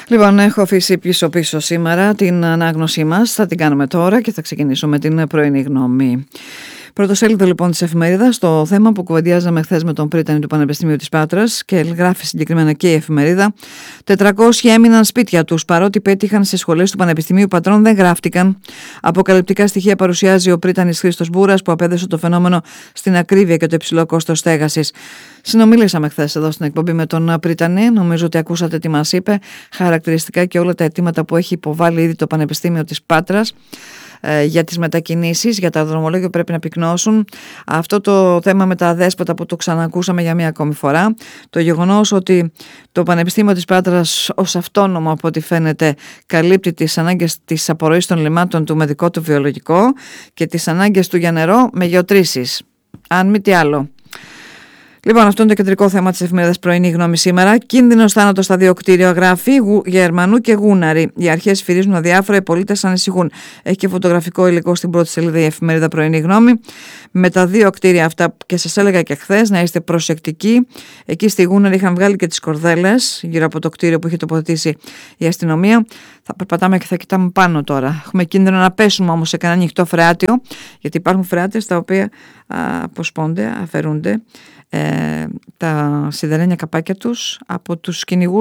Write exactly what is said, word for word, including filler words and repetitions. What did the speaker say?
Λοιπόν, έχω αφήσει πίσω-πίσω σήμερα την ανάγνωσή μας. Θα την κάνουμε τώρα και θα ξεκινήσω με την πρωινή γνώμη. Πρωτοσέλιδο λοιπόν της εφημερίδας, το θέμα που κουβεντιάζαμε χθες με τον πρίτανη του Πανεπιστημίου της Πάτρας και γράφει συγκεκριμένα και η εφημερίδα. τετρακόσιοι έμειναν σπίτια τους παρότι πέτυχαν σε σχολές του Πανεπιστημίου Πατρών, δεν γράφτηκαν. Αποκαλυπτικά στοιχεία παρουσιάζει ο πρίτανης Χρήστος Μπούρας που απέδεσε το φαινόμενο στην ακρίβεια και το υψηλό κόστος στέγασης. Συνομιλήσαμε χθες εδώ στην εκπομπή με τον πρίτανη. Νομίζω ότι ακούσατε τι μας είπε, χαρακτηριστικά και όλα τα αιτήματα που έχει υποβάλει ήδη το Πανεπιστήμιο της Πάτρας για τις μετακινήσεις, για τα δρομολόγια που πρέπει να πυκνώσουν. Αυτό το θέμα με τα αδέσποτα που το ξανακούσαμε για μία ακόμη φορά. Το γεγονός ότι το Πανεπιστήμιο της Πάτρας ως αυτόνομο από ό,τι φαίνεται καλύπτει τις ανάγκες της απορροής των λιμάτων του με δικό του βιολογικό και τις ανάγκες του για νερό με γεωτρήσεις. Αν μη τι άλλο. Λοιπόν, αυτό είναι το κεντρικό θέμα της εφημερίδας Πρωινή Γνώμη σήμερα. Κίνδυνος θάνατος στα δύο κτίρια, γράφει Γερμανού και Γούναρη. Οι αρχές φυρίζουν αδιάφορα, οι πολίτες ανησυχούν. Έχει και φωτογραφικό υλικό στην πρώτη σελίδα η εφημερίδα Πρωινή Γνώμη. Με τα δύο κτίρια αυτά, και σας έλεγα και χθες να είστε προσεκτικοί. Εκεί στη Γούναρη είχαν βγάλει και τις κορδέλες γύρω από το κτίριο που είχε τοποθετήσει η αστυνομία. Θα περπατάμε και θα κοιτάμε πάνω τώρα. Έχουμε κίνδυνο να πέσουμε όμως σε κανένα ανοιχτό φρεάτιο, γιατί υπάρχουν φρεάτια τα οποία αποσπώνται, αφαιρούνται. Ε, τα σιδερένια καπάκια τους από τους κυνηγούς